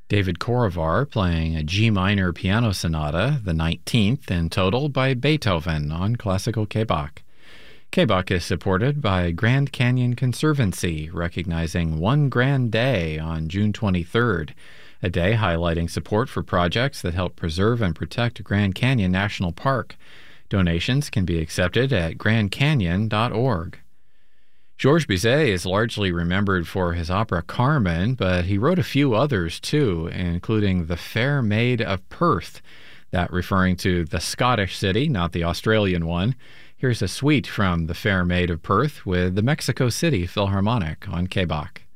David Korovar playing a G minor piano sonata, the 19th in total by Beethoven on Classical K-Bach. K-Bach is supported by Grand Canyon Conservancy, recognizing One Grand Day on June 23rd, a day highlighting support for projects that help preserve and protect Grand Canyon National Park. Donations can be accepted at grandcanyon.org. Georges Bizet is largely remembered for his opera Carmen, but he wrote a few others too, including The Fair Maid of Perth, that referring to the Scottish city, not the Australian one. Here's a suite from The Fair Maid of Perth with the Mexico City Philharmonic on K-Bach.